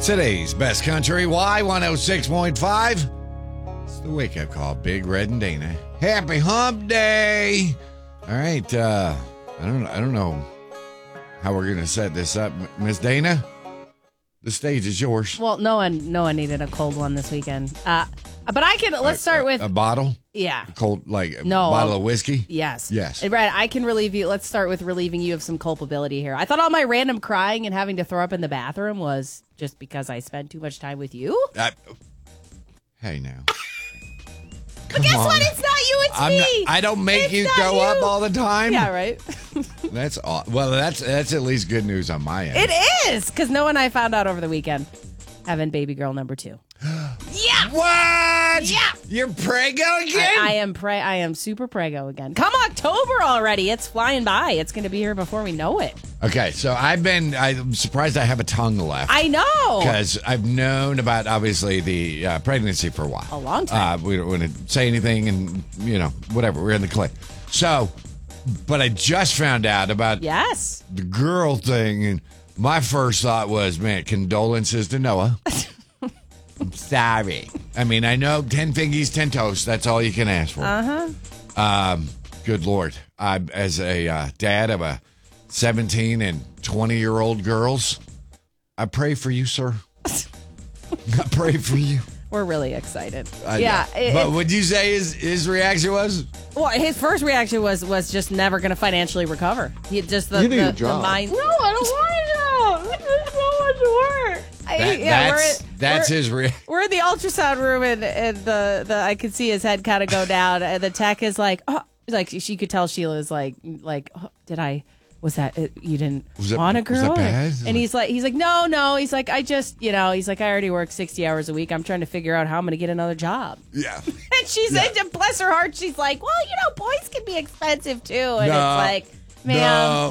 Today's best country, Y106.5. It's the wake-up call, Big Red and Dana. Happy Hump Day! All right, I don't know how we're gonna set this up, Miss Dana. The stage is yours. Well, no one needed a cold one this weekend. But I can. Let's start with a bottle. Yeah, cold a bottle of whiskey. Yes. Yes. Right. I can relieve you. Let's start with relieving you of some culpability here. I thought all my random crying and having to throw up in the bathroom was just because I spent too much time with you. Hey now. But guess what? It's not you. It's me. I don't make you go up all the time. Yeah, right. That's at least good news on my end. It is, because Noah and I found out over the weekend having baby girl number 2. Yeah. What? Yeah. You're prego again? I am super prego again. Come October already. It's flying by. It's going to be here before we know it. Okay, so I'm surprised I have a tongue left. I know. Because I've known about, obviously, the pregnancy for a while. A long time. We don't want to say anything and, whatever. We're in the clique. So, but I just found out about the girl thing, and my first thought was, man, condolences to Noah. I'm sorry. I mean, I know 10 fingies, 10 toasts. That's all you can ask for. Uh-huh. Good Lord. As a dad of a 17 and 20-year-old girls, I pray for you, sir. I pray for you. We're really excited. But would you say his reaction was? Well, his first reaction was just never going to financially recover. He just the mind. No, I don't want to. It's so much work. That's his reaction. We're in the ultrasound room, and the I could see his head kind of go down, and the tech is like, oh, like she could tell Sheila's like, oh, did I? Was that you didn't want a girl? Was that bad? And he's like, no. He's like, I just, he's like, I already work 60 hours a week. I'm trying to figure out how I'm going to get another job. Yeah. And she said, bless her heart, she's like, well, boys can be expensive too. And it's like, ma'am,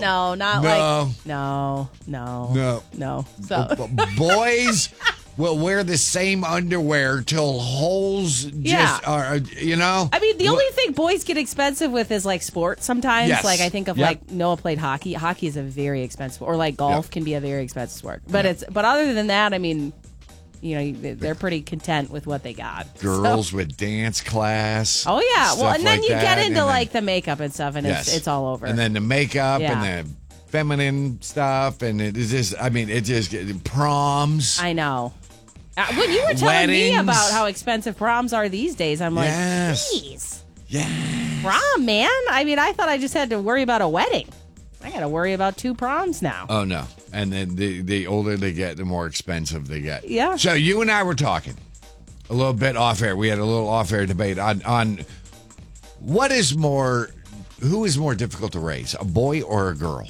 no. So boys will wear the same underwear till holes just are, I mean, the only thing boys get expensive with is like sports sometimes. Yes. Like I think of like Noah played hockey. Hockey is a very expensive, or like golf can be a very expensive sport. But but other than that, I mean, they're pretty content with what they got. Girls with dance class. Oh yeah. Well, and then like you get that, into like the makeup and stuff, and it's all over. And then the makeup and the feminine stuff, and it just proms. I know. When you were telling me about how expensive proms are these days, I'm like, geez. Yeah. Prom, man. I mean, I thought I just had to worry about a wedding. I got to worry about 2 proms now. Oh, no. And then the older they get, the more expensive they get. Yeah. So you and I were talking a little bit off air. We had a little off air debate on who is more difficult to raise, a boy or a girl?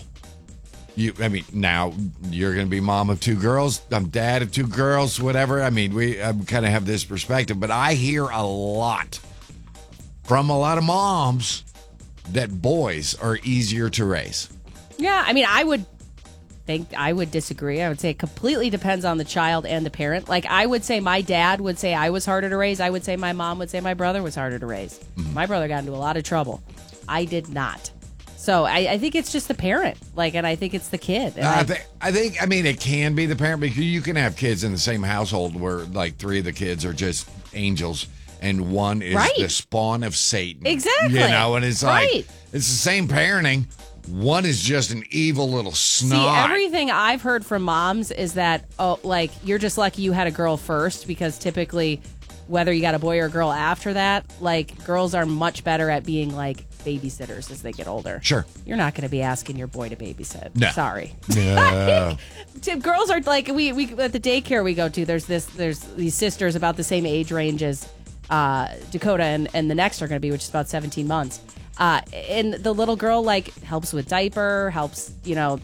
Now you're going to be mom of 2 girls. I'm dad of 2 girls, whatever. I mean, we kind of have this perspective, but I hear a lot from a lot of moms that boys are easier to raise. Yeah, I mean, I would disagree. I would say it completely depends on the child and the parent. Like, I would say my dad would say I was harder to raise. I would say my mom would say my brother was harder to raise. Mm-hmm. My brother got into a lot of trouble. I did not. So I think it's just the parent, and I think it's the kid. I think it can be the parent, because you can have kids in the same household where 3 of the kids are just angels and one is the spawn of Satan. Exactly. And it's it's the same parenting. One is just an evil little snot. See, everything I've heard from moms is that, you're just lucky you had a girl first, because typically, whether you got a boy or a girl after that, girls are much better at being babysitters as they get older. Sure. You're not going to be asking your boy to babysit. No. Sorry. No. Girls are we at the daycare we go to, there's these sisters about the same age range as Dakota and the next are going to be, which is about 17 months. And the little girl helps with diaper, helps,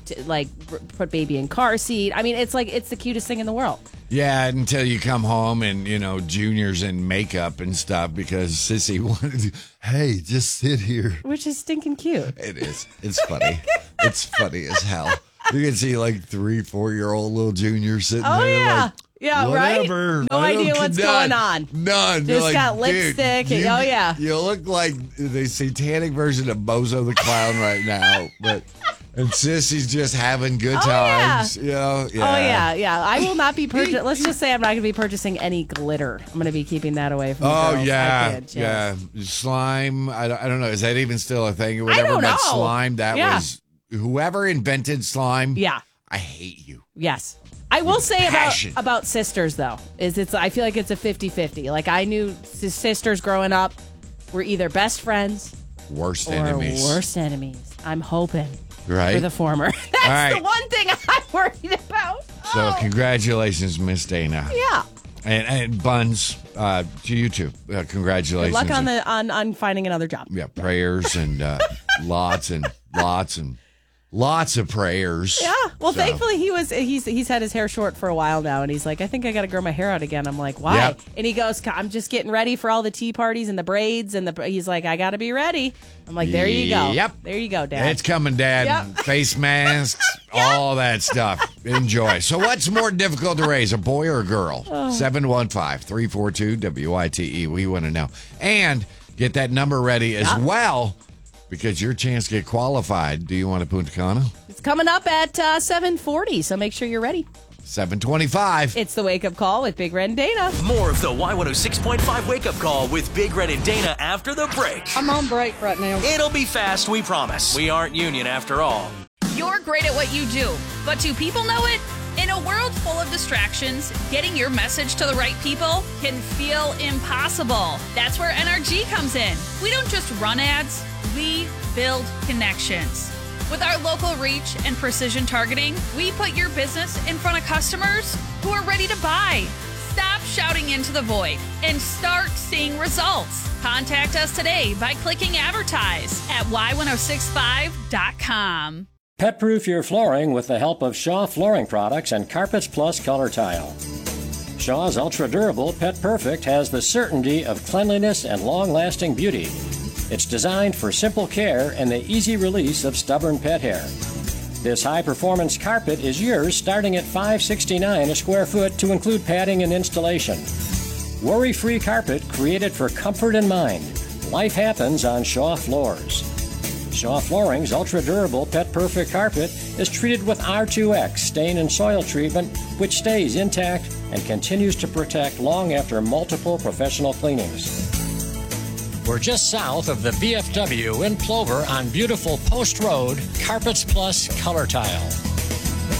put baby in car seat. I mean, it's the cutest thing in the world. Yeah, until you come home and, Junior's in makeup and stuff because Sissy wanted to, hey, just sit here. Which is stinking cute. It is. It's funny. It's funny as hell. You can see 3-4-year-old little Junior sitting there. Yeah. Yeah, whatever. Right? No idea what's going on. None. Just got lipstick. You look like the satanic version of Bozo the Clown right now. But And Sissy's just having good yeah. times. You know? Oh, yeah. I will not be purchasing. Let's just say I'm not going to be purchasing any glitter. I'm going to be keeping that away from the girls. Yeah. Slime. I don't know. Is that even still a thing or whatever? I don't know. But slime, that was whoever invented slime. Yeah. I hate you. Yes. I will say Passion. about sisters, though, I feel like it's a 50-50. Like, I knew sisters growing up were either best friends Worst or enemies. worst enemies. I'm hoping Right? for the former. That's the one thing I'm worried about. So congratulations, Miss Dana. Yeah. And Buns, to you too. Congratulations. Good luck on finding another job. Yeah, prayers and lots of prayers. Yeah. Well, thankfully he's had his hair short for a while now, and he's like, I think I got to grow my hair out again. I'm like, why? Yep. And he goes, I'm just getting ready for all the tea parties and the braids, and he's like, I got to be ready. I'm like, there you go. Yep. There you go, Dad. It's coming, Dad. Yep. Face masks, all that stuff. Enjoy. So what's more difficult to raise, a boy or a girl? 715-342-WITE. We want to know. And get that number ready as well, because your chance to get qualified. Do you want a Punta Cana? It's coming up at 7:40, so make sure you're ready. 7:25. It's the Wake Up Call with Big Red and Dana. More of the Y106.5 Wake Up Call with Big Red and Dana after the break. I'm on break right now. It'll be fast, we promise. We aren't union after all. You're great at what you do, but do people know it? In a world full of distractions, getting your message to the right people can feel impossible. That's where NRG comes in. We don't just run ads, we build connections. With our local reach and precision targeting, we put your business in front of customers who are ready to buy. Stop shouting into the void and start seeing results. Contact us today by clicking advertise at y1065.com. Pet-proof your flooring with the help of Shaw Flooring Products and Carpets Plus Color Tile. Shaw's ultra-durable Pet Perfect has the certainty of cleanliness and long-lasting beauty. It's designed for simple care and the easy release of stubborn pet hair. This high-performance carpet is yours starting at $5.69 a square foot to include padding and installation. Worry-free carpet created for comfort and mind. Life happens on Shaw floors. Shaw Flooring's ultra-durable Pet Perfect carpet is treated with R2X stain and soil treatment, which stays intact and continues to protect long after multiple professional cleanings. We're just south of the VFW in Plover on beautiful Post Road, Carpets Plus Color Tile.